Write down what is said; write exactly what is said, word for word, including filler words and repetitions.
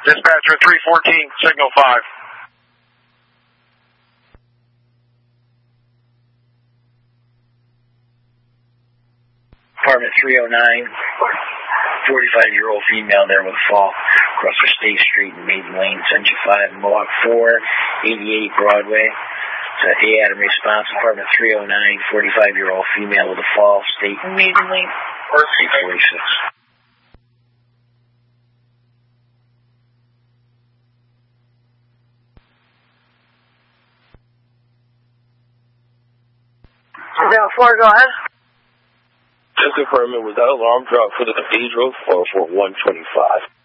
Dispatcher three fourteen, signal five. Apartment three oh nine, forty-five-year-old female there with a fall across the State Street and Maiden Lane, Century five, Mohawk four, eighty-eight Broadway. It's a A Adam response, apartment three oh nine, forty-five-year-old female with a fall, State and Maiden Lane, eight forty-six. Zero four, go ahead. Just confirming, was that alarm drop for the Cathedral or for one twenty-five?